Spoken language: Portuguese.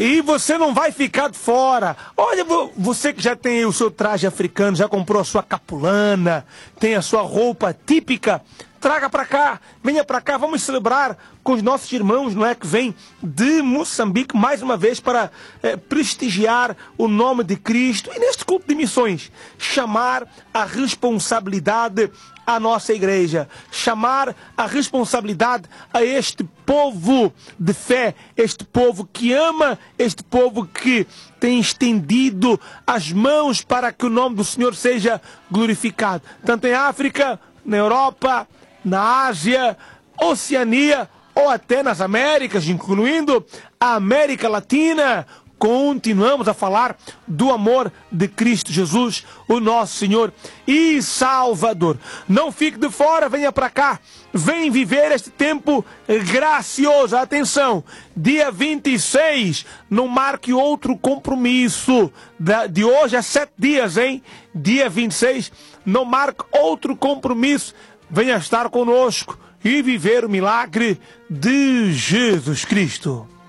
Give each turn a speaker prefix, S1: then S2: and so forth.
S1: E você não vai ficar de fora. Olha, você que já tem o seu traje africano, já comprou a sua capulana, tem a sua roupa típica, traga para cá, venha para cá, vamos celebrar com os nossos irmãos, não é, que vêm de Moçambique, mais uma vez para prestigiar o nome de Cristo. E neste culto de missões, chamar a responsabilidade à nossa igreja, chamar a responsabilidade a este povo de fé, este povo que ama, este povo que tem estendido as mãos para que o nome do Senhor seja glorificado, tanto em África, na Europa, na Ásia, Oceania ou até nas Américas, incluindo a América Latina. Continuamos a falar do amor de Cristo Jesus, o nosso Senhor e Salvador. Não fique de fora, venha para cá, vem viver este tempo gracioso. Atenção, dia 26, não marque outro compromisso, de hoje a 7 dias, hein? Dia 26, não marque outro compromisso, venha estar conosco e viver o milagre de Jesus Cristo.